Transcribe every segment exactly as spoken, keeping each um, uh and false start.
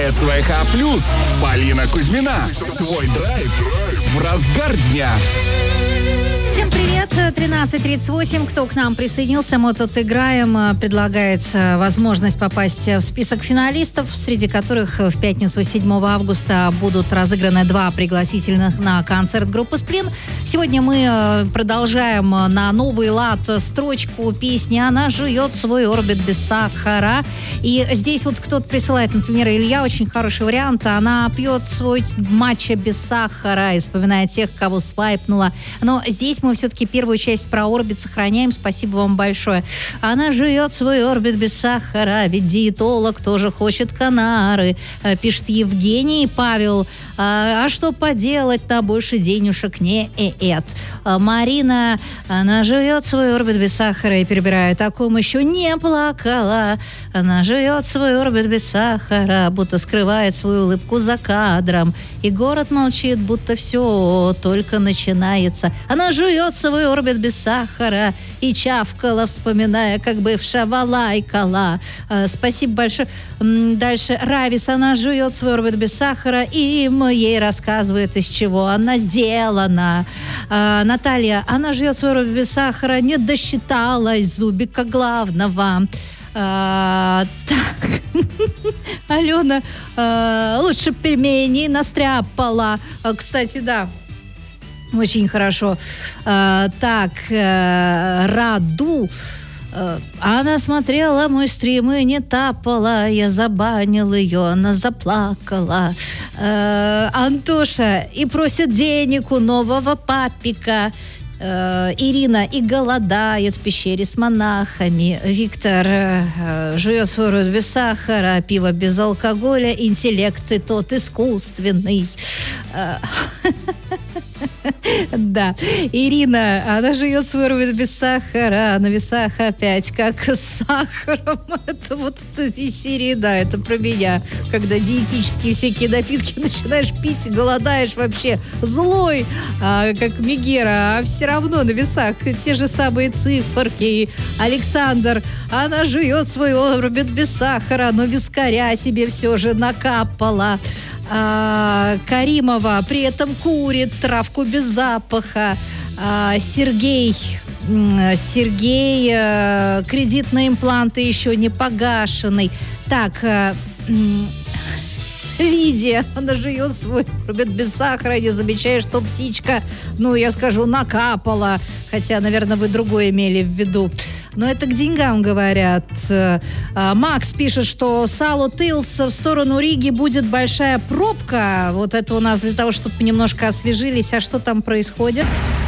эс вэ ха плюс, Полина Кузьмина. Твой драйв в разгар дня. Всем привет, тринадцать тридцать восемь. Кто к нам присоединился, мы тут играем. Предлагается возможность попасть в список финалистов, среди которых в пятницу седьмого августа будут разыграны два пригласительных на концерт группы «Сплин». Сегодня мы продолжаем на новый лад строчку песни «Она жует свой орбит без сахара». И здесь вот кто-то присылает, например, Илья, очень хороший вариант. Она пьет свой матча без сахара и вспоминает тех, кого свайпнула. Но здесь мы все-таки первую часть про орбит сохраняем. Спасибо вам большое. Она жует свой орбит без сахара, ведь диетолог тоже хочет канары, пишет Евгений. Павел, а, а что поделать-то, больше денежек не эт. Марина, она жует свой орбит без сахара и перебирает, о ком еще не плакала. Она жует свой орбит без сахара, будто скрывает свою улыбку за кадром. И город молчит, будто все только начинается. Она жует свой орбит без сахара и чавкала, вспоминая, как бывшая лайкала. А, спасибо большое. Дальше. Равис, она жует свой орбит без сахара и ей рассказывает, из чего она сделана. А, Наталья, она жует свой орбит без сахара, не досчиталась зубика главного. А, так. Алена, а, лучше пельменей настряпала. А, кстати, да. Очень хорошо. А, так, а, Раду. А, она смотрела мой стрим и не тапала. Я забанил ее, она заплакала. А, Антоша и просит денег у нового папика. Uh, Ирина и голодает в пещере с монахами. Виктор uh, жует свой рот без сахара, пиво без алкоголя, интеллект и тот искусственный. Uh, да. Ирина, она жует свой рот без сахара, а на весах опять как с сахаром. Это вот из серии, да, это про меня. Когда диетические всякие напитки начинаешь пить, голодаешь вообще злой, а, как Мегера, а все равно на весах те же самые циферки. Александр, она жует свой орбит без сахара, но вискаря себе все же накапала. А, Каримова при этом курит травку без запаха. А, Сергей, Сергей, а, кредитные импланты еще не погашенный. Так, а, Лидия, она жует свой орбит без сахара, не замечая, что птичка, ну, я скажу, накапала. Хотя, наверное, вы другое имели в виду. Но это к деньгам говорят. Макс пишет, что Сало Тылс в сторону Риги будет большая пробка. Вот это у нас для того, чтобы немножко освежились. А что там происходит?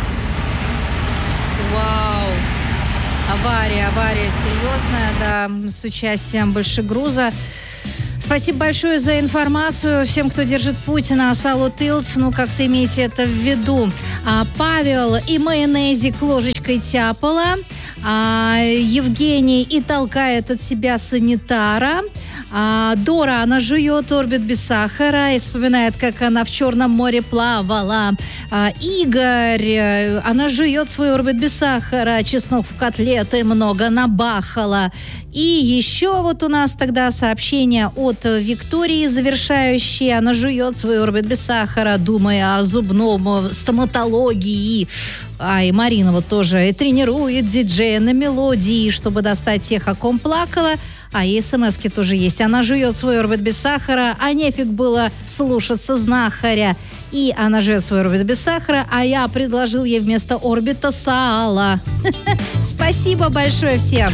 Вау! Авария, авария серьезная, да, с участием большегруза. Спасибо большое за информацию. Всем, кто держит путь на Сало Тылс, ну, как-то имейте это в виду. А, Павел и майонезик ложечкой тяпала. А, Евгений и толкает от себя санитара. А, Дора, она жует орбит без сахара и вспоминает, как она в Черном море плавала. А, Игорь, она жует свой орбит без сахара, чеснок в котлеты много набахала. И еще вот у нас тогда сообщение от Виктории завершающее. Она жует свой орбит без сахара, думая о зубном, стоматологии. А и Марина вот тоже и тренирует диджея на мелодии, чтобы достать тех, о ком плакала. А и смс-ки тоже есть. Она жует свой орбит без сахара, а нефиг было слушаться знахаря. И она жует свой орбит без сахара, а я предложил ей вместо орбита сало. Спасибо большое всем.